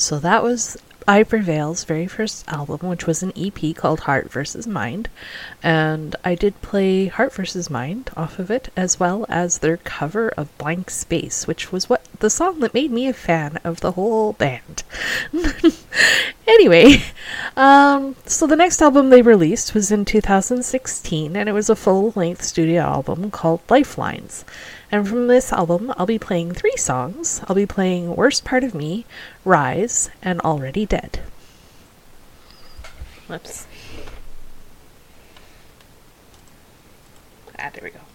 So that was I Prevail's very first album, which was an EP called Heart vs. Mind. And I did play Heart vs. Mind off of it, as well as their cover of Blank Space, which was what the song that made me a fan of the whole band. Anyway, so the next album they released was in 2016, and it was a full-length studio album called Lifelines. And from this album, I'll be playing 3 songs. I'll be playing Worst Part of Me, Rise, and Already Dead. Whoops. There we go.